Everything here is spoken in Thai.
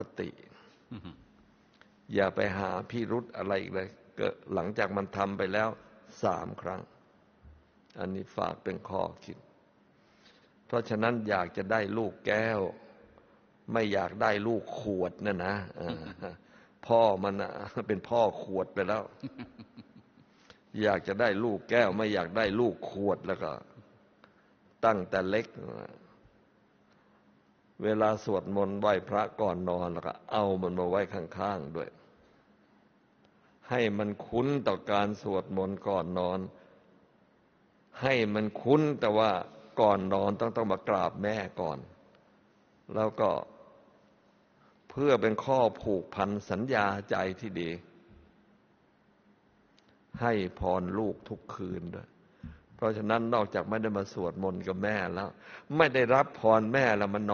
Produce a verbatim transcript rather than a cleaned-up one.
ติอย่าไปหาพิรุธอะไรอีกเลยเกิดหลังจากมันทำไปแล้วสามครั้งอันนี้ฝากเป็นข้อคิดเพราะฉะนั้นอยากจะได้ลูกแก้วไม่อยากได้ลูกขวดนะนะพ่อมันเป็นพ่อขวดไปแล้วอยากจะได้ลูกแก้วไม่อยากได้ลูกขวดแล้วก็ตั้งแต่เล็กเวลาสวดมนต์ไหว้พระก่อนนอนแล้วก็เอามันมาไว้ข้างๆด้วยให้มันคุ้นต่อการสวดมนต์ก่อนนอนให้มันคุ้นแต่ว่าก่อนนอนต้องต้องมากราบแม่ก่อนแล้วก็เพื่อเป็นข้อผูกพันสัญญาใจที่ดีให้พรลูกทุกคืนด้วยเพราะฉะนั้นนอกจากไม่ได้มาสวดมนต์กับแม่แล้วไม่ได้รับพรแม่แล้วมัน